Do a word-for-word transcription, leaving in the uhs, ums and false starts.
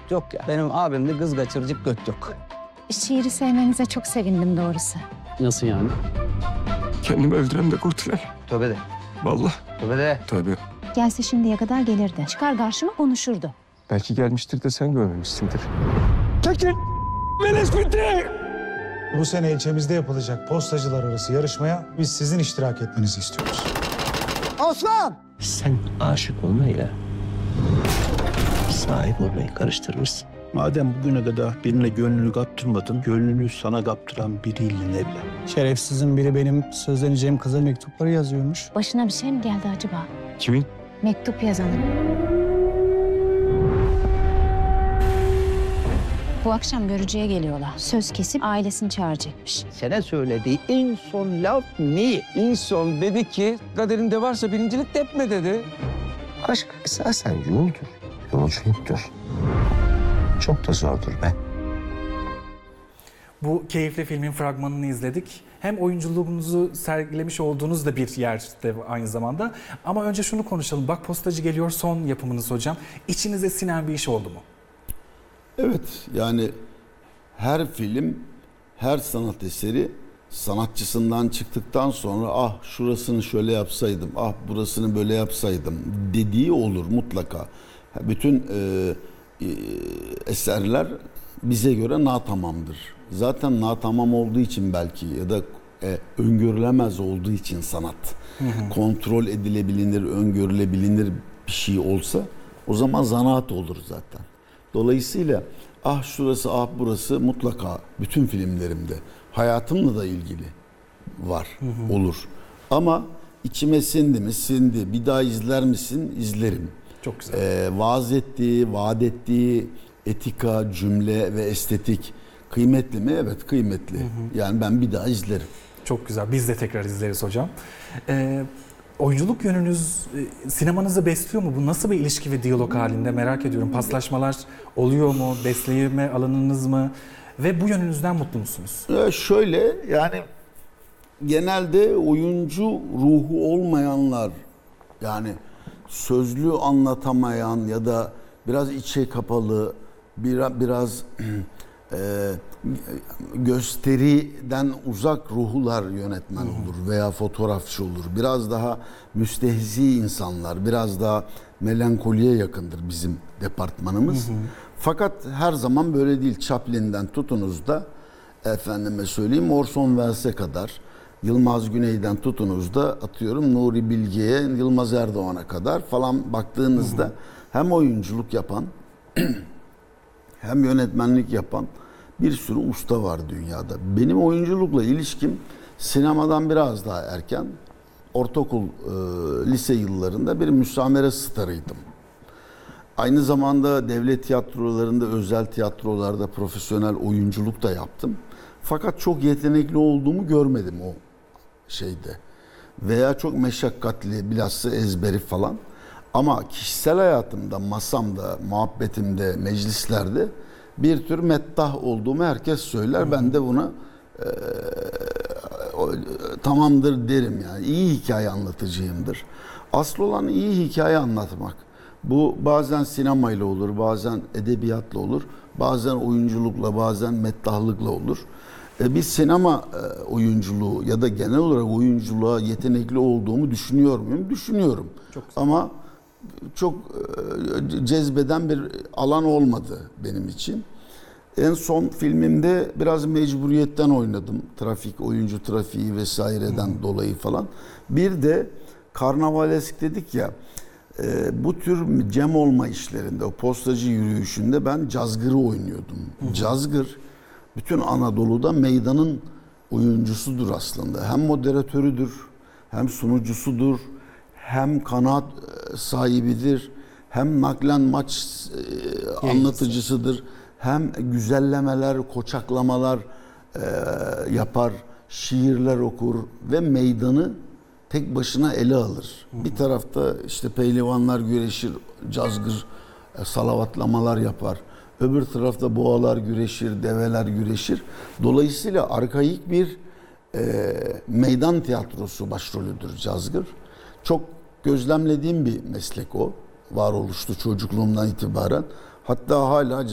Yok yok ya. Benim abimde kız kaçırıcık göt yok. Şiiri sevmenize çok sevindim doğrusu. Nasıl yani? Kendimi öldüren de kurtulan. Tövbe de. Vallahi. Tövbe de. Tabii. Gelse şimdiye kadar gelirdi. Çıkar karşıma konuşurdu. Belki gelmiştir de sen görmemişsindir. Çekil! Meles bitti! Bu sene ilçemizde yapılacak postacılar arası yarışmaya biz sizin iştirak etmenizi istiyoruz. Osman! Sen aşık olmayla sahip olmayı karıştırmışsın. Madem bugüne kadar birine gönlünü kaptırmadın, gönlünü sana kaptıran biriyle evlen. Şerefsizin biri benim sözleneceğim kıza mektupları yazıyormuş. Başına bir şey mi geldi acaba? Kimin? Mektup yazanın. Bu akşam görücüye geliyorlar. Söz kesip ailesini çağıracakmış. Sana söylediği en son laf ne? En son dedi ki kaderinde varsa birincilik tepme dedi. Aşk esasen yoldur, yolculuktur. Çok da zordur be. Bu keyifli filmin fragmanını izledik. Hem oyunculuğunuzu sergilemiş olduğunuz da bir yerde aynı zamanda. Ama önce şunu konuşalım. Bak Postacı Geliyor son yapımınız hocam. İçinize sinen bir iş oldu mu? Evet, yani her film, her sanat eseri sanatçısından çıktıktan sonra ah şurasını şöyle yapsaydım, ah burasını böyle yapsaydım dediği olur mutlaka. Bütün e, e, eserler bize göre natamamdır. Zaten natamam olduğu için belki ya da e, öngörülemez olduğu için sanat. Hı hı. Kontrol edilebilir, öngörülebilir bir şey olsa o zaman zanaat olur zaten. Dolayısıyla ah şurası ah burası mutlaka bütün filmlerimde hayatımla da ilgili var, hı hı. olur. Ama içime sindi mi sindi, bir daha izler misin izlerim. Çok güzel. Ee, vaaz ettiği, vaat ettiği etika, cümle ve estetik kıymetli mi? Evet kıymetli. Hı hı. Yani ben bir daha izlerim. Çok güzel. Biz de tekrar izleriz hocam. Ee, oyunculuk yönünüz e, sinemanızı besliyor mu? Bu nasıl bir ilişki ve diyalog halinde merak ediyorum. Paslaşmalar oluyor mu? Besleme alanınız mı? Ve bu yönünüzden mutlu musunuz? Ee, şöyle yani genelde oyuncu ruhu olmayanlar yani sözlü anlatamayan ya da biraz içe kapalı biraz, biraz e, gösteriden uzak ruhlar yönetmen olur veya fotoğrafçı olur. Biraz daha müstehzi insanlar, biraz daha melankoliye yakındır bizim departmanımız. Hı hı. Fakat her zaman böyle değil. Chaplin'den tutunuz da efendime söyleyeyim Orson Welles'e kadar, Yılmaz Güney'den tutunuz da atıyorum Nuri Bilge'ye, Yılmaz Erdoğan'a kadar falan baktığınızda hı hı. hem oyunculuk yapan hem yönetmenlik yapan bir sürü usta var dünyada. Benim oyunculukla ilişkim sinemadan biraz daha erken. Ortaokul, e, lise yıllarında bir müsamere starıydım. Aynı zamanda devlet tiyatrolarında, özel tiyatrolarda profesyonel oyunculuk da yaptım. Fakat çok yetenekli olduğumu görmedim o şeyde. Veya çok meşakkatli, bilhassa ezberi falan. Ama kişisel hayatımda, masamda, muhabbetimde, meclislerde bir tür meddah olduğumu herkes söyler. Ben de buna e, tamamdır derim yani. İyi hikaye anlatıcıyımdır. Asıl olan iyi hikaye anlatmak. Bu bazen sinemayla olur, bazen edebiyatla olur, bazen oyunculukla, bazen meddahlıkla olur. E, bir sinema e, oyunculuğu ya da genel olarak oyunculuğa yetenekli olduğumu düşünüyor muyum? Düşünüyorum. Çok Ama çok e, cezbeden bir alan olmadı benim için. En son filmimde biraz mecburiyetten oynadım. Trafik, oyuncu trafiği vesaireden hmm. dolayı falan. Bir de karnavalesk dedik ya, e, bu tür cem olma işlerinde, o postacı yürüyüşünde ben cazgırı oynuyordum. Hmm. Cazgır, bütün Anadolu'da meydanın oyuncusudur aslında. Hem moderatörüdür, hem sunucusudur, hem kanaat sahibidir, hem naklen maç e, anlatıcısıdır. Hem güzellemeler, koçaklamalar e, yapar, şiirler okur ve meydanı tek başına ele alır. Hı hı. Bir tarafta işte pehlivanlar güreşir, cazgır, e, salavatlamalar yapar. Öbür tarafta boğalar güreşir, develer güreşir. Dolayısıyla arkaik bir e, meydan tiyatrosu başrolüdür cazgır. Çok gözlemlediğim bir meslek o. Varoluştu çocukluğumdan itibaren. Hatta hala